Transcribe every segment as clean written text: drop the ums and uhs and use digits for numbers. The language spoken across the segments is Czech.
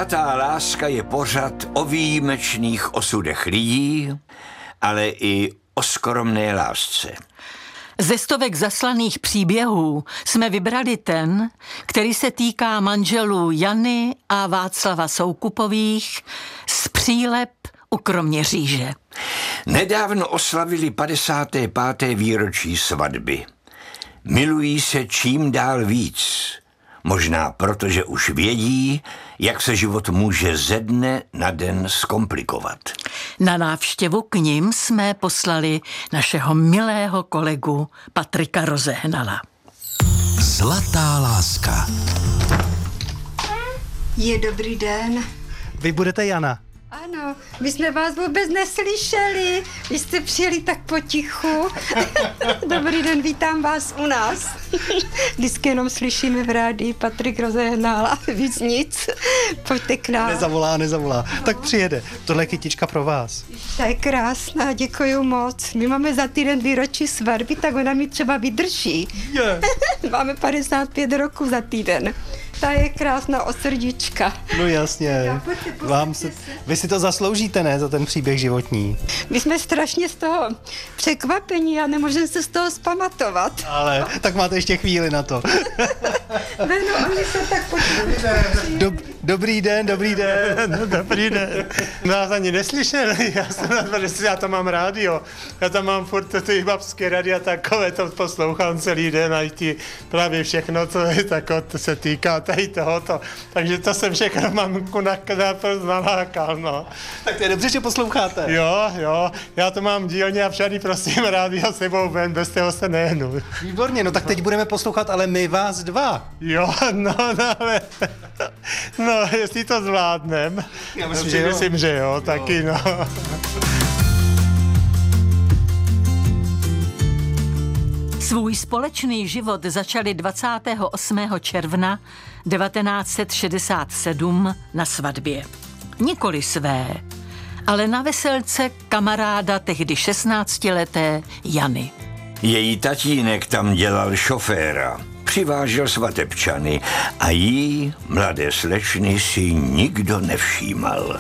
Zlatá láska je pořad o výjimečných osudech lidí, ale i o skromné lásce. Ze stovek zaslaných příběhů jsme vybrali ten, který se týká manželů Jany a Václava Soukupových z Přílep u Kroměříže. Nedávno oslavili 55. výročí svatby. Milují se čím dál víc. Možná proto, že už vědí, jak se život může ze dne na den zkomplikovat. Na návštěvu k nim jsme poslali našeho milého kolegu Patrika Rozehnala. Zlatá láska. Je dobrý den. Vy budete Jana. Ano, my jsme vás vůbec neslyšeli. Vy jste přijeli tak potichu. Dobrý den, vítám vás u nás. Vždycky jenom slyšíme v rádii Patrik Rozehnal a víc nic. Pojďte k nám. Nezavolá. Tak přijede. Tohle je kytička pro vás. Ta je krásná, děkuju moc. My máme za týden výročí svatby, tak ona mi třeba vydrží. Je. Máme 55 roku za týden. Ta je krásná od srdíčka. No jasně. Pojďte, Vy si to zasloužíte, ne, za ten příběh životní. My jsme strašně z toho překvapení a nemůžeme se z toho zpamatovat. Ale tak máte ještě chvíli na to. No, oni se tak Dobrý den. Dobrý den. Nás ani neslyšeli, já tam mám rádio. Já tam mám furt ty babské rádia takové, to poslouchám celý den a ty právě všechno, co je tako, to se týká tady tohoto. Takže to jsem všechno mamku nalákal, no. Tak to je dobře, že posloucháte. Jo, já to mám dílně a všady prosím rádio sebou ven, bez toho se nehnu. Výborně, no tak teď budeme poslouchat, ale my vás dva. Jo, ale... No, jestli to zvládnem. Já myslím, že jo, taky no. Svůj společný život začali 28. června 1967 na svatbě. Nikoli své, ale na veselce kamaráda tehdy 16leté Jany. Její tatínek tam dělal šoféra, přivážel svatebčany a jí, mladé slečny, si nikdo nevšímal.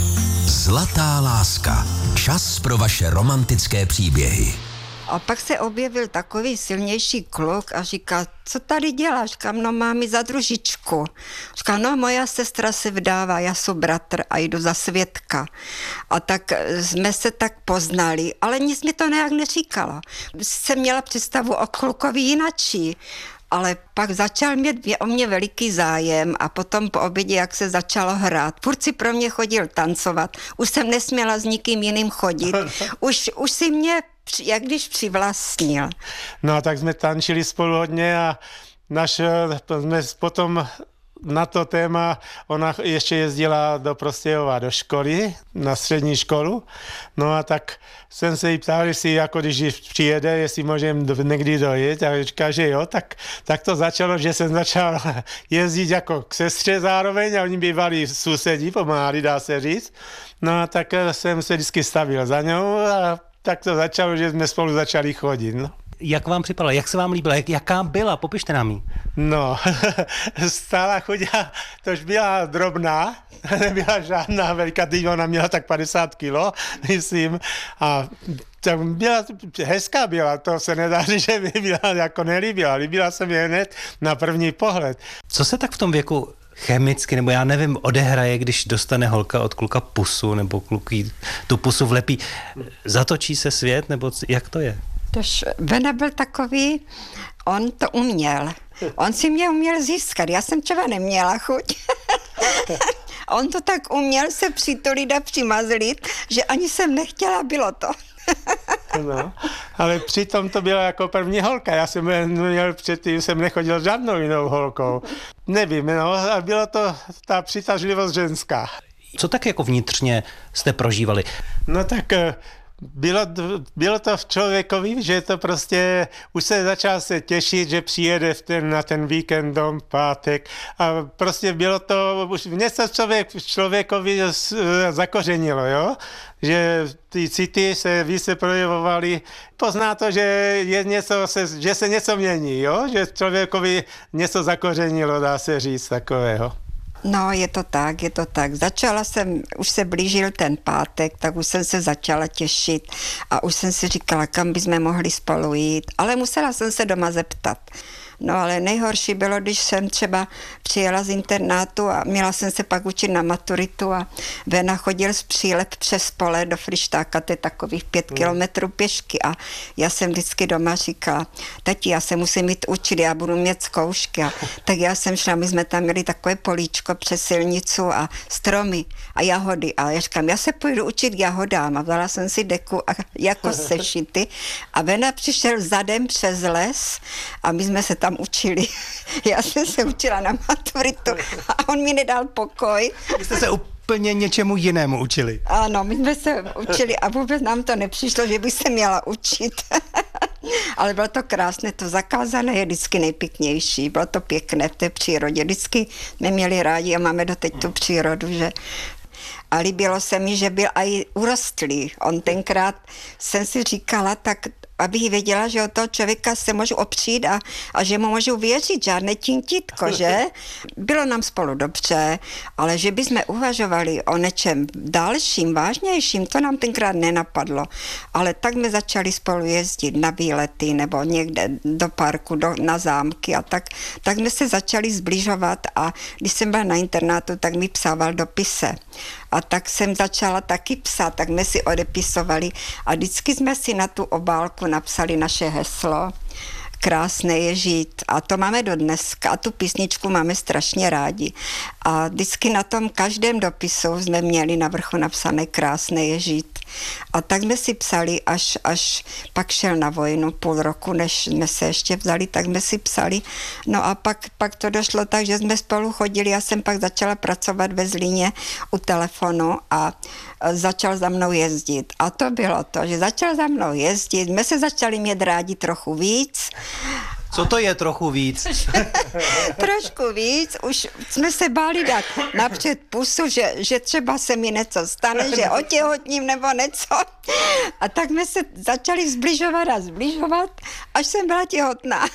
Zlatá láska. Čas pro vaše romantické příběhy. A pak se objevil takový silnější kluk a říká, co tady děláš? Říkám, no mámi za družičku. Říká, no moja sestra se vdává, já jsem bratr a jdu za svědka. A tak jsme se tak poznali, ale nic mi to nějak neříkalo. Jsem měla představu o klukovi jinačí. Ale pak začal mít o mě veliký zájem a potom po obědě, jak se začalo hrát, furt si pro mě chodil tancovat. Už jsem nesměla s nikým jiným chodit. Už si mě, jak když přivlastnil. No tak jsme tančili spolu hodně a jsme potom na to téma, ona ještě jezdila do Prostějova do školy, na střední školu, no a tak jsem se jí ptal, jestli jako když přijede, jestli můžeme někdy dojet, a říká, že jo, tak to začalo, že jsem začal jezdit jako k sestře zároveň a oni bývali sousedí, pomáhali, dá se říct, no a tak jsem se vždycky stavil za ňou a tak to začalo, že jsme spolu začali chodit, no. Jak vám připadala, jak se vám líbila, jaká byla, popište nám ji. No, stála chodila, tož byla drobná, nebyla žádná velká, teď ona měla tak 50 kilo, myslím, a tak byla, hezká byla, to se nedá říct, že mi byla jako nelíbila, líbila se mi hned na první pohled. Co se tak v tom věku chemicky, nebo já nevím, odehraje, když dostane holka od kluka pusu, nebo kluk jí tu pusu vlepí, zatočí se svět, nebo jak to je? Tož Vena byl takový, on to uměl. On si mě uměl získat, já jsem třeba neměla chuť. On to tak uměl se přitulit a přimazlit, že ani jsem nechtěla, bylo to. No, ale přitom to byla jako první holka, já jsem měl předtím, jsem nechodil žádnou jinou holkou. Nevím, no, a bylo to ta přitažlivost ženská. Co tak jako vnitřně jste prožívali? No tak bylo to v člověkovi, že to prostě už se začal se těšit, že přijede na ten víkend dom, pátek a prostě bylo to, už něco člověkovi zakořenilo, jo? Že ty city se více projevovaly. Pozná to, že je něco, že se něco mění, jo? Že člověkovi něco zakořenilo, dá se říct takového. No, je to tak. Začala jsem, už se blížil ten pátek, tak už jsem se začala těšit a už jsem si říkala, kam bychom mohli spolu jít, ale musela jsem se doma zeptat. No ale nejhorší bylo, když jsem třeba přijela z internátu a měla jsem se pak učit na maturitu a Vena chodil z Přílep přes pole do Fryštáka, to je takových 5 kilometrů pěšky a já jsem vždycky doma říkala, tati, já se musím jít učit, já budu mít zkoušky. A tak já jsem šla, my jsme tam měli takové políčko přes silnicu a stromy a jahody a já říkám, já se půjdu učit jahodám a vzala jsem si deku a jako sešity a Vena přišel zadem přes les a my jsme se tam učili. Já jsem se učila na maturitu a on mi nedal pokoj. Vy jste se úplně něčemu jinému učili. Ano, my jsme se učili a vůbec nám to nepřišlo, že bych se měla učit. Ale bylo to krásné, to zakázané je vždycky nejpěknější. Bylo to pěkné v té přírodě. Vždycky jsme měli rádi a máme doteď tu přírodu, že... A líbilo se mi, že byl i urostlý. On tenkrát jsem si říkala, tak abych věděla, že od toho člověka se můžu opřít a že mu můžu věřit, žádné tintítko, že? Bylo nám spolu dobře, ale že bychom uvažovali o něčem dalším, vážnějším, to nám tenkrát nenapadlo. Ale tak jsme začali spolu jezdit na výlety nebo někde do parku, na zámky a tak jsme se začali zbližovat a když jsem byla na internátu, tak mi psával dopise. A tak jsem začala taky psát, tak jsme si odepisovali a vždycky jsme si na tu obálku napsali naše heslo. Krásné je žít. A to máme do dneska. A tu písničku máme strašně rádi. A vždycky na tom každém dopisu jsme měli na vrchu napsané krásné je žít. A tak jsme si psali, až pak šel na vojnu půl roku, než jsme se ještě vzali, tak jsme si psali. No a pak to došlo tak, že jsme spolu chodili. Já jsem pak začala pracovat ve Zlíně u telefonu a začal za mnou jezdit. A to bylo to, že začal za mnou jezdit, jsme se začali mít rádi trochu víc. Co to je trochu víc? Trošku víc, už jsme se báli dát napřed pusu, že třeba se mi něco stane, že otěhotním nebo něco. A tak jsme se začali zbližovat, až jsem byla těhotná.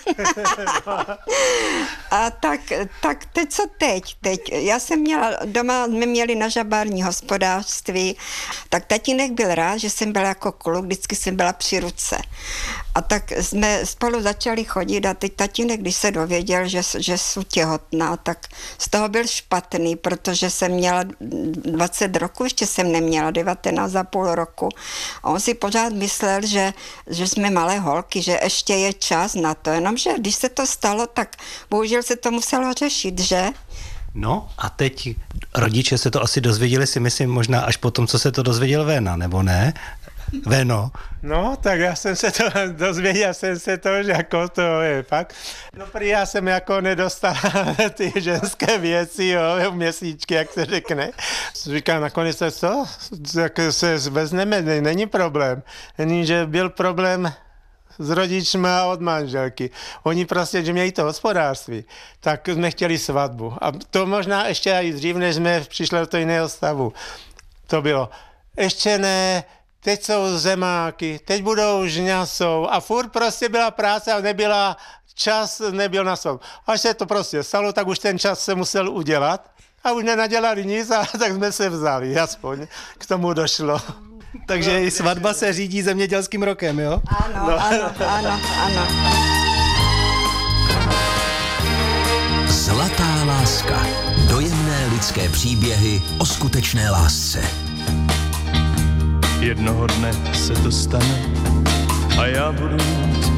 A tak teď co teď? Já jsem měla, doma jsme měli na žabární hospodářství, tak tatínek byl rád, že jsem byla jako kluk, vždycky jsem byla při ruce. A tak jsme spolu začali chodit a teď tatínek, když se dověděl, že jsou těhotná, tak z toho byl špatný, protože jsem měla 20 roku, ještě jsem neměla 19,5 roku. A on si pořád myslel, že jsme malé holky, že ještě je čas na to, jenomže když se to stalo, tak bohužel se to muselo řešit, že? No a teď rodiče se to asi dozvěděli, si myslím, možná až po tom, co se to dozvěděl Vena, nebo ne? Veno. No, tak já jsem se to dozvěděl, že jako to je fakt. No, prý já jsem jako nedostal ty ženské věci, jo, měsíčky, jak se řekne. Říkám, nakonec co? Tak se vezmeme, není problém. Není, že byl problém s rodičma od manželky. Oni prostě, že měli to hospodářství, tak jsme chtěli svatbu. A to možná ještě i dřív, než jsme přišli do toho jiného stavu. To bylo, ještě ne, teď jsou zemáky, teď budou žňasou a furt prostě byla práce a nebyl na svatbu. Až se to prostě stalo, tak už ten čas se musel udělat a už nenadělali nic a tak jsme se vzali, aspoň k tomu došlo. Takže i svatba se řídí zemědělským rokem, jo? Ano. Zlatá láska. Dojemné lidské příběhy o skutečné lásce. Jednoho dne se to stane a já budu mít